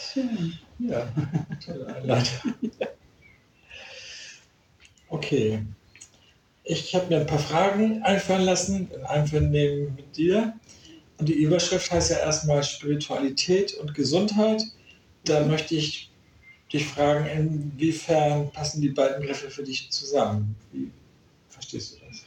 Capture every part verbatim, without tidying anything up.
Schön. Ja, tolle Einleitung. Okay. Ich habe mir ein paar Fragen einfallen lassen, in Einvernehmen mit dir. Und die Überschrift heißt ja erstmal Spiritualität und Gesundheit. Da möchte ich dich fragen, inwiefern passen die beiden Begriffe für dich zusammen? Wie verstehst du das?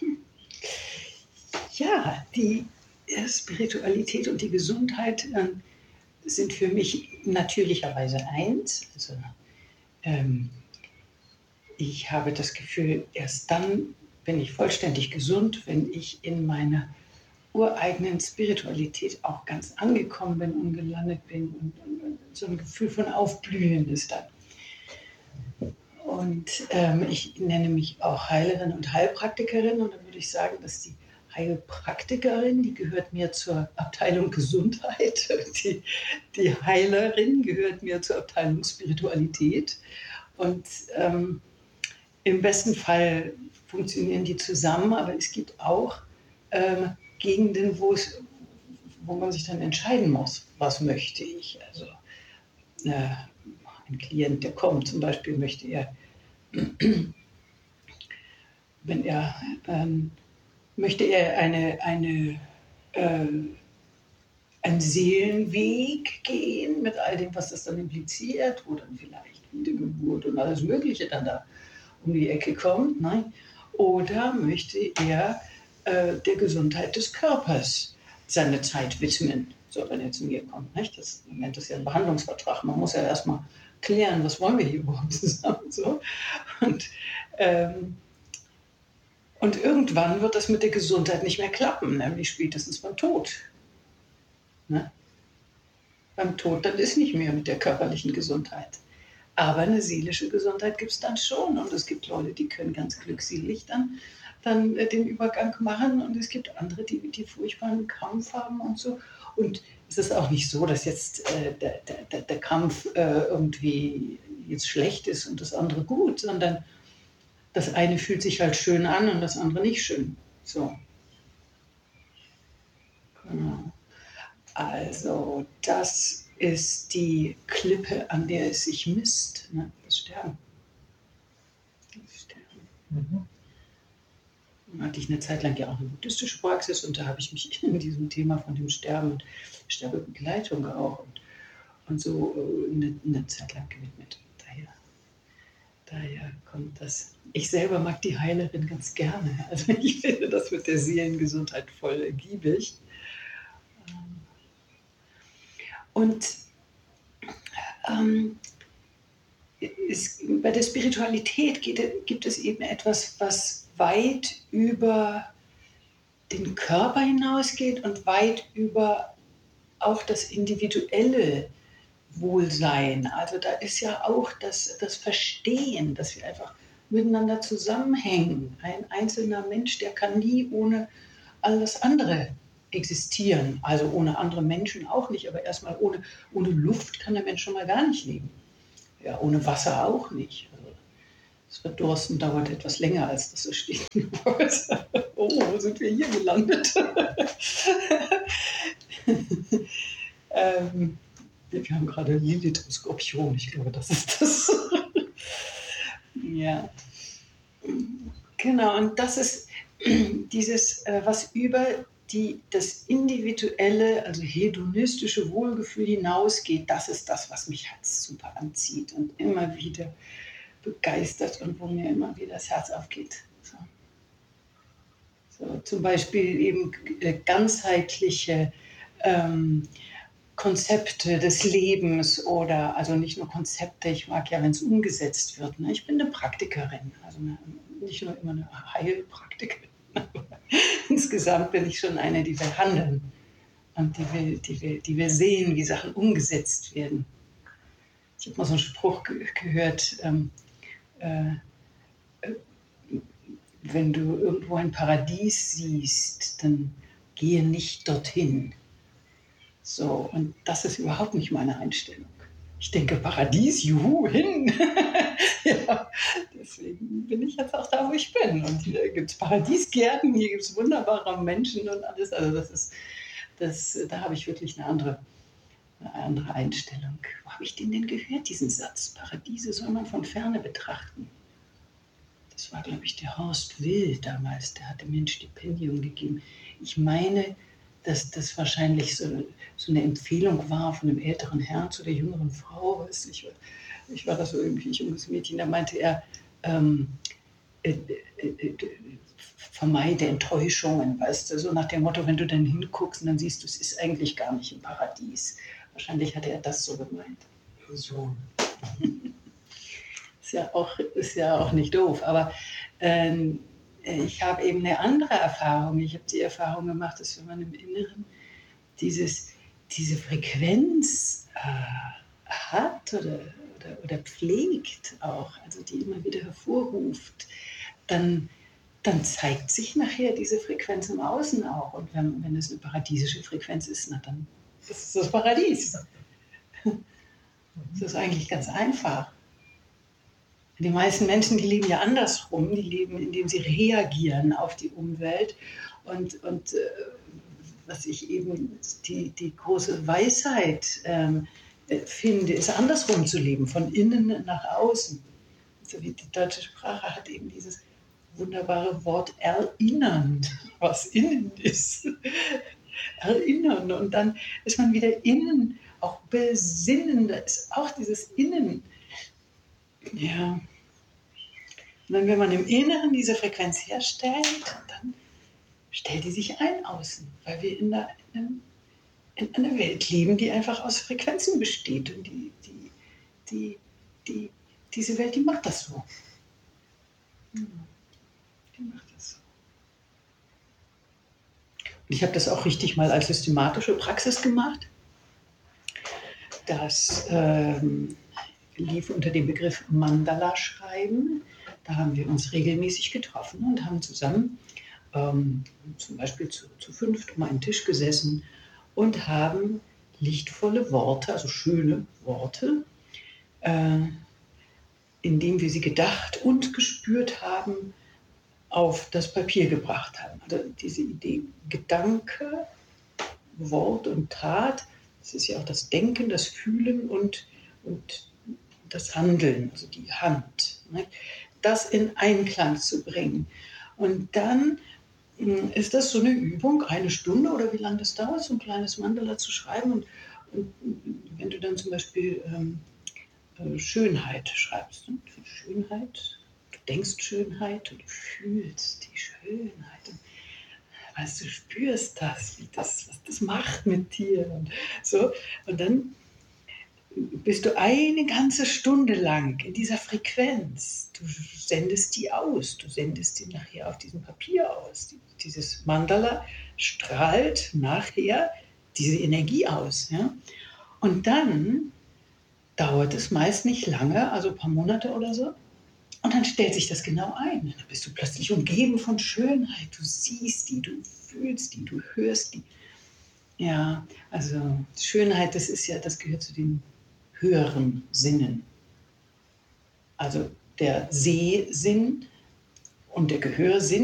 Ja, die Spiritualität und die Gesundheit äh, sind für mich natürlicherweise eins. Also, ähm, ich habe das Gefühl, erst dann bin ich vollständig gesund, wenn ich in meiner ureigenen Spiritualität auch ganz angekommen bin und gelandet bin und, und, und so ein Gefühl von Aufblühen ist da. Und ähm, ich nenne mich auch Heilerin und Heilpraktikerin und dann würde ich sagen, dass die Heilpraktikerin, die gehört mir zur Abteilung Gesundheit, die, die Heilerin gehört mir zur Abteilung Spiritualität und ähm, im besten Fall funktionieren die zusammen, aber es gibt auch ähm, Gegenden, wo, es, wo man sich dann entscheiden muss, was möchte ich. Also äh, ein Klient, der kommt, zum Beispiel möchte er, wenn er ähm, möchte er eine, eine, äh, einen Seelenweg gehen mit all dem, was das dann impliziert, wo dann vielleicht Wiedergeburt und alles Mögliche dann da um die Ecke kommt. Nein? Oder möchte er äh, der Gesundheit des Körpers seine Zeit widmen, so wenn er zu mir kommt. Nicht? Das nennt das ja ein Behandlungsvertrag. Man muss ja erstmal klären, was wollen wir hier überhaupt zusammen. So. Und, ähm, und irgendwann wird das mit der Gesundheit nicht mehr klappen, nämlich spätestens beim Tod. Ne? Beim Tod, dann ist nicht mehr mit der körperlichen Gesundheit. Aber eine seelische Gesundheit gibt es dann schon. Und es gibt Leute, die können ganz glückselig dann, dann äh, den Übergang machen. Und es gibt andere, die, die furchtbaren Kampf haben und so. Und es ist auch nicht so, dass jetzt äh, der, der, der Kampf äh, irgendwie jetzt schlecht ist und das andere gut, sondern das eine fühlt sich halt schön an und das andere nicht schön. So. Genau. Also das ist die Klippe, an der es sich misst, ne? Das Sterben. Das Sterben. Mhm. Dann hatte ich eine Zeit lang ja auch eine buddhistische Praxis und da habe ich mich in diesem Thema von dem Sterben und Sterbebegleitung auch und, und so eine, eine Zeit lang gewidmet. Daher, daher kommt das. Ich selber mag die Heilerin ganz gerne. Also ich finde das mit der Seelengesundheit voll ergiebig. Und ähm, es, bei der Spiritualität geht, gibt es eben etwas, was weit über den Körper hinausgeht und weit über auch das individuelle Wohlsein. Also da ist ja auch das, das Verstehen, dass wir einfach miteinander zusammenhängen. Ein einzelner Mensch, der kann nie ohne alles andere existieren. Also ohne andere Menschen auch nicht, aber erstmal ohne, ohne Luft kann der Mensch schon mal gar nicht leben. Ja, ohne Wasser auch nicht. Also das Verdursten dauert etwas länger, als das so steht. Oh, wo sind wir hier gelandet? ähm, wir haben gerade Lilith und Skorpion, ich glaube, das ist das. Ja. Genau, und das ist dieses, was über die, das individuelle, also hedonistische Wohlgefühl hinausgeht, das ist das, was mich halt super anzieht und immer wieder begeistert und wo mir immer wieder das Herz aufgeht. So. So, zum Beispiel eben ganzheitliche ähm, Konzepte des Lebens oder, also nicht nur Konzepte, ich mag ja, wenn es umgesetzt wird. Ne? Ich bin eine Praktikerin, also eine, nicht nur immer eine Heilpraktikerin. Insgesamt bin ich schon eine, die will handeln und die will, die will, die will sehen, wie Sachen umgesetzt werden. Ich habe mal so einen Spruch ge- gehört, ähm, äh, wenn du irgendwo ein Paradies siehst, dann gehe nicht dorthin. So, und das ist überhaupt nicht meine Einstellung. Ich denke, Paradies, juhu, hin. Ja, deswegen bin ich jetzt auch da, wo ich bin. Und hier gibt es Paradiesgärten, hier gibt es wunderbare Menschen und alles. Also das ist, das, da habe ich wirklich eine andere, eine andere Einstellung. Wo habe ich den denn gehört, diesen Satz? Paradiese soll man von Ferne betrachten. Das war, glaube ich, der Horst Will damals, der hatte mir ein Stipendium gegeben. Ich meine, dass das wahrscheinlich so, so eine Empfehlung war von einem älteren Herrn zu der jüngeren Frau. Weißt du, ich, war, ich war das so irgendwie ein junges Mädchen, da meinte er, ähm, äh, äh, äh, vermeide Enttäuschungen, weißt du, so nach dem Motto, wenn du dann hinguckst und dann siehst du, es ist eigentlich gar nicht im Paradies. Wahrscheinlich hat er das so gemeint. So. Ist ja auch, ist ja auch nicht doof, aber ähm, ich habe eben eine andere Erfahrung. Ich habe die Erfahrung gemacht, dass wenn man im Inneren dieses, diese Frequenz äh, hat oder, oder, oder pflegt auch, also die immer wieder hervorruft, dann, dann zeigt sich nachher diese Frequenz im Außen auch. Und wenn, wenn es eine paradiesische Frequenz ist, na dann ist es das Paradies. Das ist eigentlich ganz einfach. Die meisten Menschen, die leben ja andersrum, die leben, indem sie reagieren auf die Umwelt. Und, und äh, was ich eben die, die große Weisheit ähm, finde, ist andersrum zu leben, von innen nach außen. Also wie die deutsche Sprache hat eben dieses wunderbare Wort erinnern, was innen ist. Erinnern. Und dann ist man wieder innen, auch besinnen, da ist auch dieses Innen. Ja. Und dann, wenn man im Inneren diese Frequenz herstellt, dann stellt die sich ein außen, weil wir in einer, in einer Welt leben, die einfach aus Frequenzen besteht. Und die, die, die, die, diese Welt, die macht das so. Die macht das so. Und ich habe das auch richtig mal als systematische Praxis gemacht. Das ähm, lief unter dem Begriff Mandala schreiben. Da haben wir uns regelmäßig getroffen und haben zusammen ähm, zum Beispiel zu, zu fünft um einen Tisch gesessen und haben lichtvolle Worte, also schöne Worte, äh, indem wir sie gedacht und gespürt haben, auf das Papier gebracht haben. Also diese Idee Gedanke, Wort und Tat, das ist ja auch das Denken, das Fühlen und, und das Handeln, also die Hand. Ne? Das in Einklang zu bringen. Und dann mh, ist das so eine Übung, eine Stunde oder wie lange das dauert, so ein kleines Mandala zu schreiben. Und, und wenn du dann zum Beispiel ähm, äh, Schönheit schreibst, ne? Schönheit, du denkst Schönheit und du fühlst die Schönheit. Und, weißt du, spürst das, wie das, was das macht mit dir. Und, so. Und dann bist du eine ganze Stunde lang in dieser Frequenz. Du sendest die aus, du sendest die nachher auf diesem Papier aus. Dieses Mandala strahlt nachher diese Energie aus. Ja? Und dann dauert es meist nicht lange, also ein paar Monate oder so. Und dann stellt sich das genau ein. Dann bist du plötzlich umgeben von Schönheit. Du siehst die, du fühlst die, du hörst die. Ja, also Schönheit, das ist ja, das gehört zu den höheren Sinnen. Also der Sehsinn und der Gehörsinn